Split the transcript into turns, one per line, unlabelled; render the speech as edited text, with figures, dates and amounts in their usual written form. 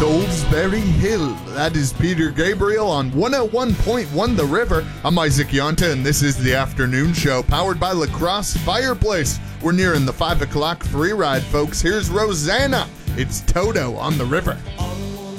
Salisbury Hill. That is Peter Gabriel on 101.1 The River. I'm Isaac Yonta, and this is the afternoon show powered by La Crosse Fireplace. We're nearing the 5 o'clock free ride, folks. Here's Rosanna. It's Toto on The River.